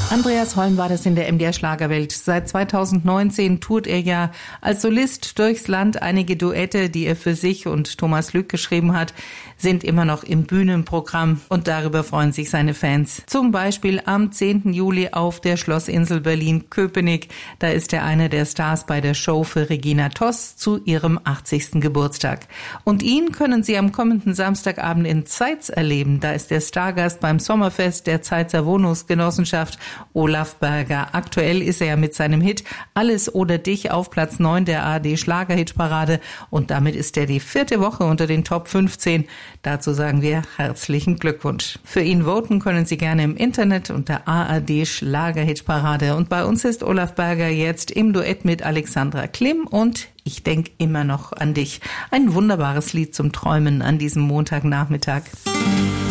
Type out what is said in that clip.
Andreas Holm war das in der MDR Schlagerwelt. Seit 2019 tourt er ja als Solist durchs Land. Einige Duette, die er für sich und Thomas Lück geschrieben hat, sind immer noch im Bühnenprogramm und darüber freuen sich seine Fans. Zum Beispiel am 10. Juli auf der Schlossinsel Berlin-Köpenick. Da ist er einer der Stars bei der Show für Regina Toss zu ihrem 80. Geburtstag. Und ihn können Sie am kommenden Samstagabend in Zeitz erleben. Da ist der Stargast beim Sommerfest der Zeitzer Wohnungsgenossenschaft, Olaf Berger. Aktuell ist er mit seinem Hit Alles oder Dich auf Platz 9 der ARD Schlagerhitparade und damit ist er die 4. Woche unter den Top 15. Dazu sagen wir herzlichen Glückwunsch. Für ihn voten können Sie gerne im Internet unter ARD Schlagerhitparade. Und bei uns ist Olaf Berger jetzt im Duett mit Alexandra Klim und Ich denk immer noch an dich. Ein wunderbares Lied zum Träumen an diesem Montagnachmittag.